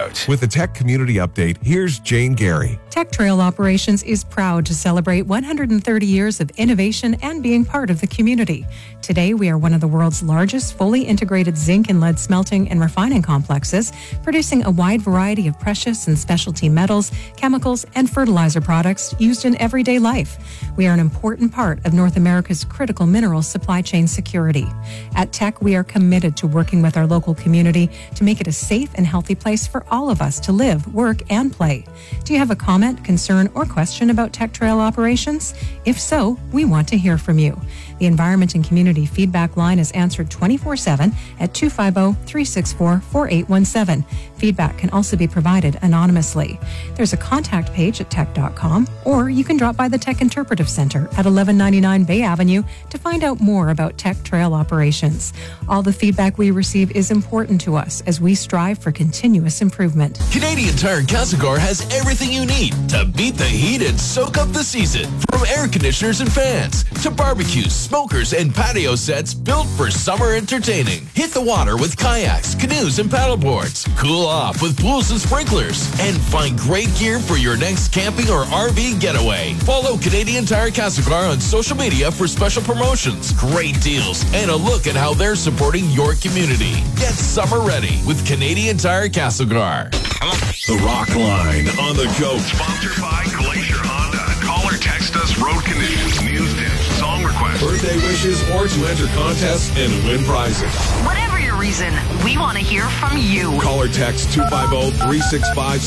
out. With the Tech Community Update, here's Jane Gary. Tech Trail Operations is proud to celebrate 130 years of innovation and being part of the community. Today, we are one of the world's largest fully integrated zinc and lead smelting and refining complexes, producing a wide variety of precious and specialty metals, chemicals, and fertilizer products used in everyday life. We are an important part of North America's critical mineral supply chain security. At Tech, we are committed to working with our local community to make it a safe and healthy place for all of us to live, work, and play. Do you have a comment, concern, or question about Tech Trail operations? If so, we want to hear from you. The Environment and Community Feedback Line is answered 24/7 at 250-364-4817. Feedback can also be provided anonymously. There's a contact page at tech.com, or you can drop by the Tech Interpretive Center at 1199 Bay Avenue to find out more about Tech Trail operations. All the feedback we receive is important to us as we strive for continuous improvement. Canadian Tire Castlegar has everything you need to beat the heat and soak up the season. From air conditioners and fans to barbecues, smokers, and patio sets built for summer entertaining. Hit the water with kayaks, canoes, and paddleboards. Cool off with pools and sprinklers. And find great gear for your next camping or RV getaway. Follow Canadian Tire Castlegar on social media for special promotions, great deals, and a look at how they're supporting your community. Get summer ready with Canadian Tire Castlegar. The Rock Line on the go. Sponsored by Glacier Honda. Call or text us road conditions, news tips, song requests, Birthday wishes, or to enter contests and win prizes. Whatever your reason, we want to hear from you. Call or text 250-365